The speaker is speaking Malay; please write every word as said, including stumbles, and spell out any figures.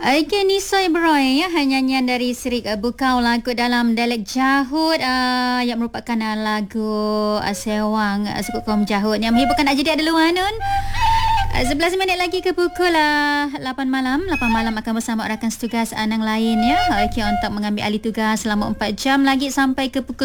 Okay, Nisoi Broy ya, nyanyian dari Sirik uh, Bukau, lagu dalam dialek Jahut uh, yang merupakan uh, lagu uh, sewang uh, suku kaum Jahut yang menghiburkan nak jadi ada luanun. Uh, sebelas minit lagi ke pukul uh, lapan malam. lapan malam akan bersama rakan setugas Anang lain ya. Okay, untuk mengambil alih tugas selama empat jam lagi sampai ke pukul